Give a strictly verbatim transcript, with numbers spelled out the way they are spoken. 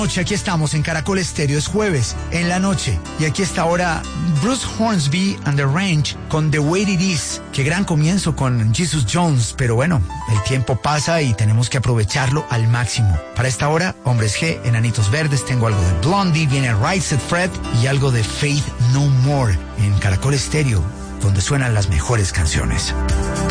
Noche, aquí estamos en Caracol Estéreo, es jueves, en la noche, y aquí está ahora Bruce Hornsby and the Range con The Way It Is. Qué gran comienzo con Jesus Jones, pero bueno, el tiempo pasa y tenemos que aprovecharlo al máximo. Para esta hora, Hombres G, Enanitos Verdes, tengo algo de Blondie, viene Right Said Fred y algo de Faith No More en Caracol Estéreo, donde suenan las mejores canciones.